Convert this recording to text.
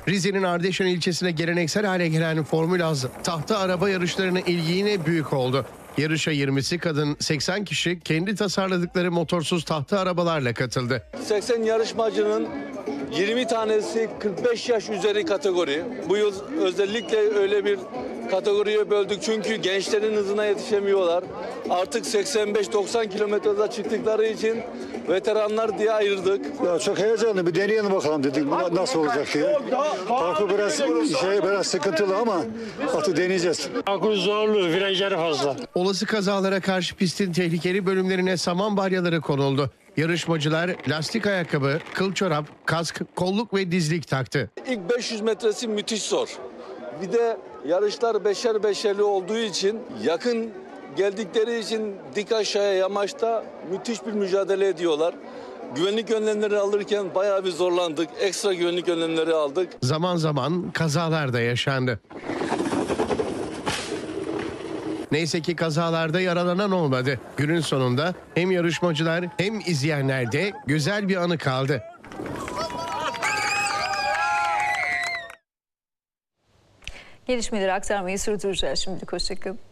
Rize'nin Ardeşen ilçesine geleneksel hale gelen Formül Az tahta araba yarışlarına ilgi yine büyük oldu. Yarışa 20'si kadın, 80 kişi kendi tasarladıkları motorsuz tahta arabalarla katıldı. 80 yarışmacının 20 tanesi 45 yaş üzeri kategori. Bu yıl özellikle öyle bir kategoriye böldük çünkü gençlerin hızına yetişemiyorlar. Artık 85-90 kilometre çıktıkları için veteranlar diye ayırdık. Ya çok heyecanlı, bir deneyelim bakalım dedik nasıl olacak diye. Parkur biraz sıkıntılı ama artık deneyeceğiz. Parkur zorlu, virajları fazla. Olası kazalara karşı pistin tehlikeli bölümlerine saman balyaları konuldu. Yarışmacılar lastik ayakkabı, kıl çorap, kask, kolluk ve dizlik taktı. İlk 500 metresi müthiş zor. Bir de yarışlar beşer beşerli olduğu için yakın geldikleri için dik aşağıya yamaçta müthiş bir mücadele ediyorlar. Güvenlik önlemleri alırken bayağı bir zorlandık. Ekstra güvenlik önlemleri aldık. Zaman zaman kazalar da yaşandı. Neyse ki kazalarda yaralanan olmadı. Günün sonunda hem yarışmacılar hem izleyenler de güzel bir anı kaldı. Gelişmeleri aktarmayı sürdüreceğiz şimdilik. Hoşçakalın.